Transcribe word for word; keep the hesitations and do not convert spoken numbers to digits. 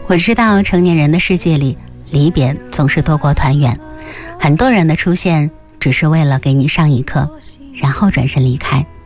我知道成年人的世界里，离别总是多过团圆，很多人的出现只是为了给你上一课，然后转身离开。